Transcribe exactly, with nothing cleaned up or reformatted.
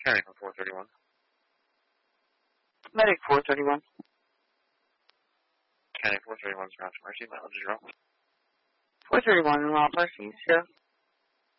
County for four thirty-one. Medic four thirty-one. County four thirty-one, Scotch Mercy, mileage zero. four thirty-one, Rob Mercy, Sheriff.